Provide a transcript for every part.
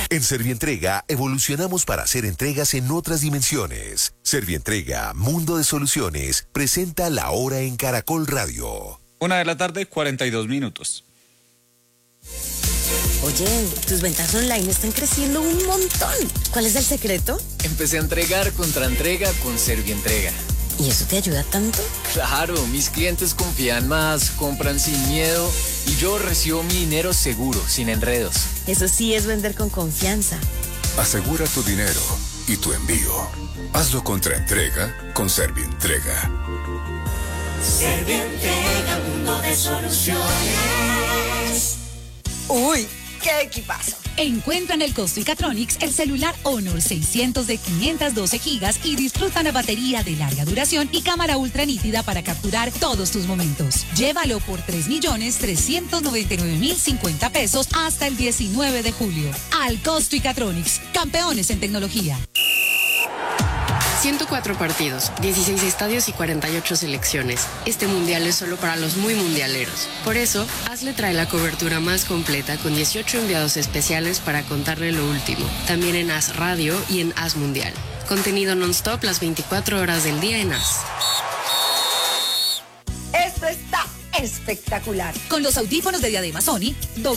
En Servientrega evolucionamos para hacer entregas en otras dimensiones. Servientrega, Mundo de Soluciones, presenta La Hora en Caracol Radio. 1:42 p.m. Oye, tus ventas online están creciendo un montón. ¿Cuál es el secreto? Empecé a entregar contra entrega con Servientrega. ¿Y eso te ayuda tanto? Claro, mis clientes confían más, compran sin miedo y yo recibo mi dinero seguro, sin enredos. Eso sí es vender con confianza. Asegura tu dinero y tu envío. Hazlo contra entrega con Servientrega. Servientrega, Mundo de Soluciones. ¡Uy! ¡Qué equipazo! Encuentra en el Costo Icatronics el celular Honor 600 de 512 gigas y disfruta una batería de larga duración y cámara ultra nítida para capturar todos tus momentos. Llévalo por 3.399.050 pesos hasta el 19 de julio. Al Costo Icatronics, campeones en tecnología. 104 partidos, 16 estadios y 48 selecciones. Este mundial es solo para los muy mundialeros. Por eso, Hazle trae la cobertura más completa con 18 enviados especiales para contarle lo último. También en Haz Radio y en Haz Mundial. Contenido non-stop las 24 horas del día en Haz. Esto está espectacular. Con los audífonos de Diadema Sony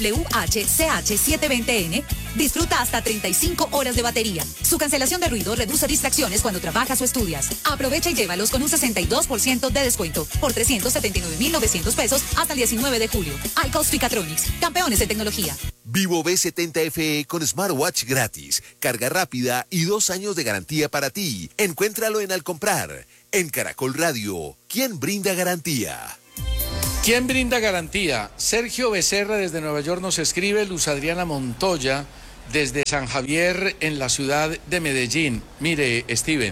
WH-CH720N, disfruta hasta 35 horas de batería. Su cancelación de ruido reduce distracciones cuando trabajas o estudias. Aprovecha y llévalos con un 62% de descuento por 379.900 pesos hasta el 19 de julio. Al Costo Icatronics, campeones de tecnología. Vivo V70 FE con smartwatch gratis, carga rápida y 2 años de garantía para ti. Encuéntralo en Al Comprar. En Caracol Radio, ¿quién brinda garantía? ¿Quién brinda garantía? Sergio Becerra desde Nueva York nos escribe, Luz Adriana Montoya desde San Javier en la ciudad de Medellín. Mire, Steven,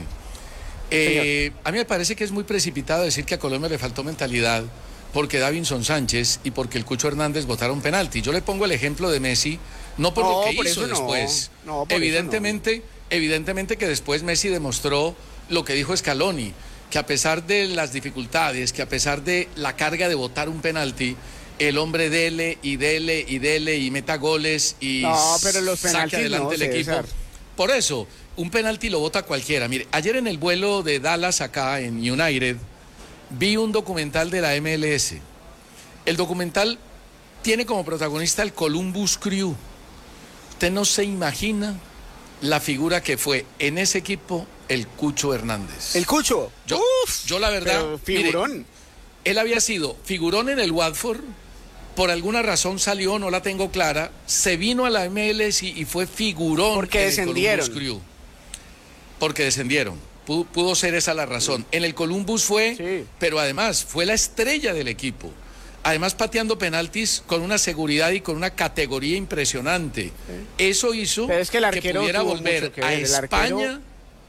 a mí me parece que es muy precipitado decir que a Colombia le faltó mentalidad porque Davinson Sánchez y porque el Cucho Hernández botaron penalti. Yo le pongo el ejemplo de Messi, no por lo que hizo después. Evidentemente que después Messi demostró lo que dijo Scaloni, que a pesar de las dificultades, que a pesar de la carga de botar un penalti, el hombre dele y meta goles y saque adelante el equipo. Por eso, un penalti lo bota cualquiera. Mire, ayer en el vuelo de Dallas acá en United, vi un documental de la MLS. El documental tiene como protagonista el Columbus Crew. Usted no se imagina la figura que fue en ese equipo el Cucho Hernández. ¿El Cucho? Yo la verdad, figurón. Mire, él había sido figurón en el Watford, por alguna razón salió, no la tengo clara, se vino a la MLS y fue figurón. Porque descendieron. El Columbus Crew. Porque descendieron. Pudo ser esa la razón. En el Columbus fue, pero además fue la estrella del equipo. Además pateando penaltis con una seguridad y con una categoría impresionante. Eso hizo que pudiera volver a España.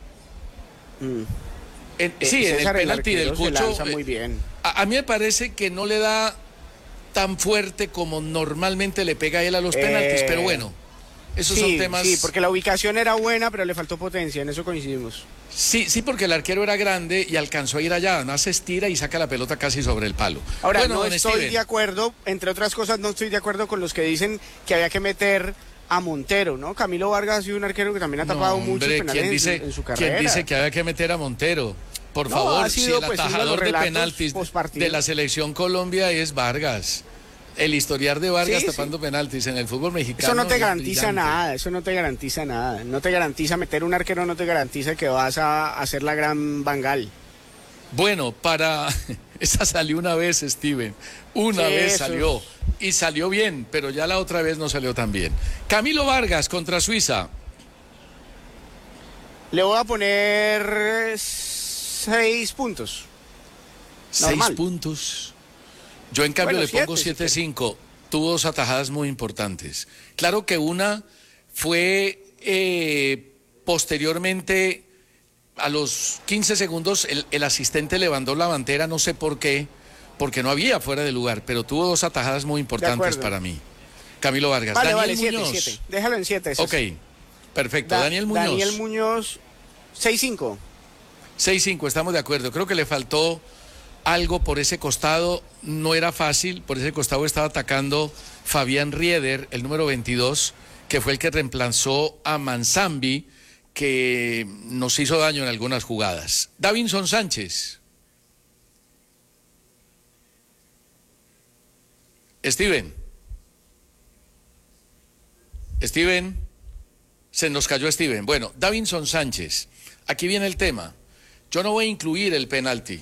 En el penalti del Cucho. Muy bien. A mí me parece que no le da tan fuerte como normalmente le pega a él a los penaltis, pero bueno, esos son temas. Sí, porque la ubicación era buena, pero le faltó potencia, en eso coincidimos. Sí, porque el arquero era grande y alcanzó a ir allá, además se estira y saca la pelota casi sobre el palo. Ahora, no estoy de acuerdo, entre otras cosas, no estoy de acuerdo con los que dicen que había que meter a Montero, ¿no? Camilo Vargas ha sido un arquero que también ha tapado muchos penales en su carrera. ¿Quién dice que había que meter a Montero? Por favor, si el atajador de penaltis de la selección Colombia es Vargas. El historial de Vargas tapando penaltis en el fútbol mexicano. Eso no te garantiza nada, No te garantiza meter un arquero, no te garantiza que vas a hacer la gran Bangal. Bueno, esa salió una vez, Steven. Una vez salió. Y salió bien, pero ya la otra vez no salió tan bien. Camilo Vargas contra Suiza. Le voy a poner 6 puntos. 6 puntos. Yo en cambio le pongo 7-5. Tuvo 2 atajadas muy importantes. Claro que una fue posteriormente, a los 15 segundos, el asistente levantó la bandera, no sé por qué, porque no había fuera de lugar, pero tuvo 2 atajadas muy importantes para mí. Camilo Vargas. Vale, 7. Déjalo en 7. Ok, perfecto. Daniel Muñoz, 6-5. 6-5, estamos de acuerdo. Creo que le faltó algo por ese costado, no era fácil, por ese costado estaba atacando Fabián Rieder, el número 22, que fue el que reemplazó a Manzambi, que nos hizo daño en algunas jugadas. Davinson Sánchez. Steven, se nos cayó Steven. Bueno, Davinson Sánchez, aquí viene el tema. Yo no voy a incluir el penalti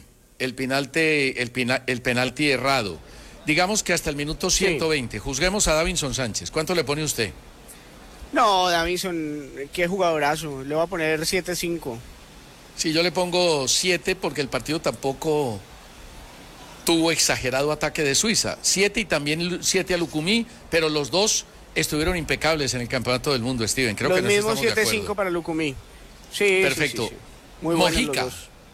errado. Digamos que hasta el minuto 120. Sí. Juzguemos a Davinson Sánchez. ¿Cuánto le pone usted? No, Davinson, qué jugadorazo. Le voy a poner 7-5. Sí, yo le pongo 7 porque el partido tampoco tuvo exagerado ataque de Suiza. 7 y también 7 a Lucumí, pero los dos estuvieron impecables en el Campeonato del Mundo, Steven. Creo los que nos mismos 7-5 para Lucumí. Sí, perfecto. Sí. Muy Mojica.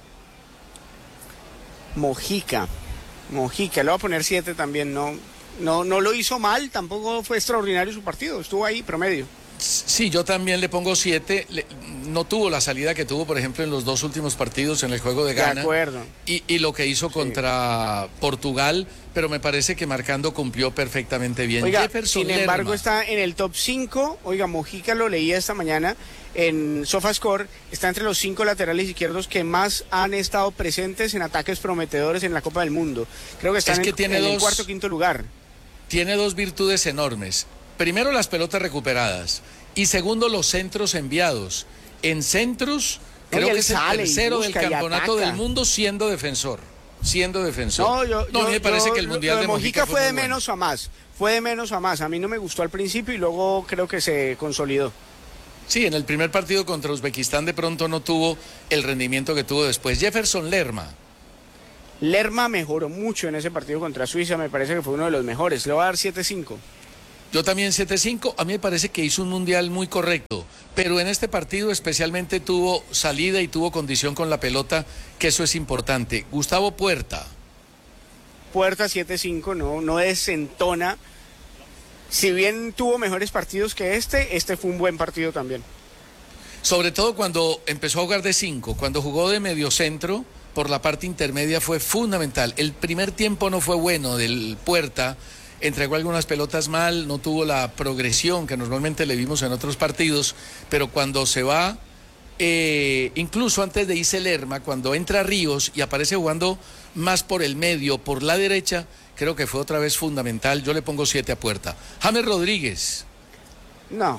Mojica, le voy a poner 7 también. No lo hizo mal, tampoco fue extraordinario su partido, estuvo ahí promedio. Sí, yo también le pongo 7. No tuvo la salida que tuvo, por ejemplo, en los 2 últimos partidos en el juego de Ghana. De acuerdo. Y lo que hizo contra Portugal, pero me parece que marcando cumplió perfectamente bien. Oiga, Jefferson sin embargo, Lerma está en el top 5. Oiga, Mojica lo leía esta mañana en SofaScore. Está entre los 5 laterales izquierdos que más han estado presentes en ataques prometedores en la Copa del Mundo. Creo que está en el cuarto o quinto lugar. Tiene 2 virtudes enormes. Primero, las pelotas recuperadas. Y segundo, los centros enviados. En centros, creo que es el tercero del campeonato del mundo siendo defensor. No, me parece que el Mundial de Mojica fue de menos a más. Fue de menos a más. A mí no me gustó al principio y luego creo que se consolidó. Sí, en el primer partido contra Uzbekistán de pronto no tuvo el rendimiento que tuvo después. Jefferson Lerma. Lerma mejoró mucho en ese partido contra Suiza. Me parece que fue uno de los mejores. Le voy a dar 7-5. Yo también 7-5, a mí me parece que hizo un mundial muy correcto, pero en este partido especialmente tuvo salida y tuvo condición con la pelota, que eso es importante. Gustavo Puerta. Puerta 7-5, no desentona. Si bien tuvo mejores partidos que este fue un buen partido también. Sobre todo cuando empezó a jugar de 5, cuando jugó de mediocentro, por la parte intermedia fue fundamental. El primer tiempo no fue bueno del Puerta, entregó algunas pelotas mal, no tuvo la progresión que normalmente le vimos en otros partidos, pero cuando se va, incluso antes de irse Lerma, cuando entra Ríos y aparece jugando más por el medio, por la derecha, creo que fue otra vez fundamental. Yo le pongo 7 a Puerta. James Rodríguez. No.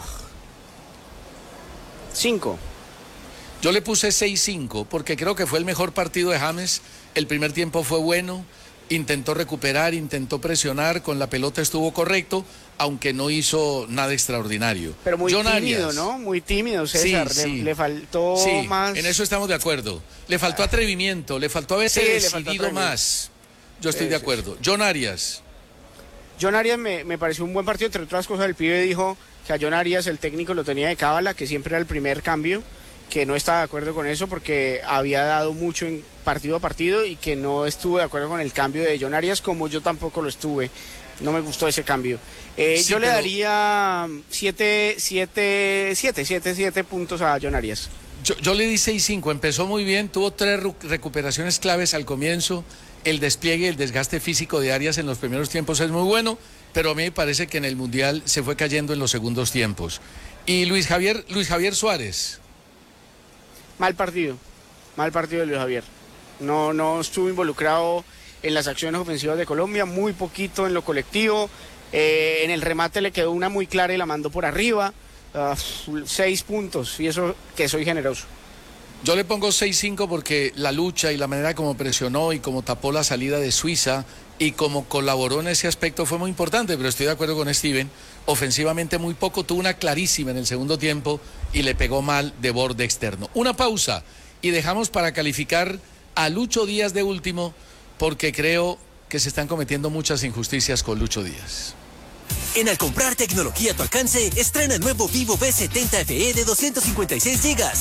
5. Yo le puse 6-5 porque creo que fue el mejor partido de James. El primer tiempo fue bueno. Intentó recuperar, intentó presionar, con la pelota estuvo correcto, aunque no hizo nada extraordinario. Pero muy tímido, Arias, ¿no? Muy tímido, César. Sí. Le faltó más. En eso estamos de acuerdo. Le faltó atrevimiento, le faltó haberse decidido más. Yo estoy de acuerdo. John Arias. John Arias me pareció un buen partido, entre otras cosas. El pibe dijo que a John Arias el técnico lo tenía de cábala, que siempre era el primer cambio, que no estaba de acuerdo con eso porque había dado mucho en partido a partido y que no estuvo de acuerdo con el cambio de John Arias, como yo tampoco lo estuve. No me gustó ese cambio. Yo le daría 7 puntos a John Arias. Yo le di 6-5, empezó muy bien, tuvo 3 recuperaciones claves al comienzo. El despliegue, el desgaste físico de Arias en los primeros tiempos es muy bueno, pero a mí me parece que en el Mundial se fue cayendo en los segundos tiempos. Y Luis Javier Suárez. Mal partido de Luis Javier. No estuvo involucrado en las acciones ofensivas de Colombia, muy poquito en lo colectivo. En el remate le quedó una muy clara y la mandó por arriba. 6 puntos, y eso que soy generoso. Yo le pongo 6-5 porque la lucha y la manera como presionó y como tapó la salida de Suiza y como colaboró en ese aspecto fue muy importante, pero estoy de acuerdo con Steven. Ofensivamente muy poco, tuvo una clarísima en el segundo tiempo y le pegó mal de borde externo. Una pausa y dejamos para calificar a Lucho Díaz de último, porque creo que se están cometiendo muchas injusticias con Lucho Díaz. En Al comprar tecnología a tu alcance, estrena el nuevo Vivo V70 FE de 256 GB